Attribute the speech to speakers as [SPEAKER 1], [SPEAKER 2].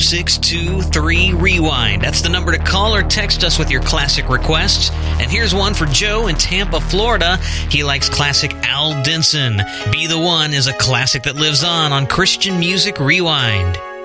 [SPEAKER 1] 462-3REWIND. That's the number to call or text us with your classic requests. And here's one for Joe in Tampa, Florida. He likes classic Al Denson. Be the One is a classic that lives on Christian Music Rewind.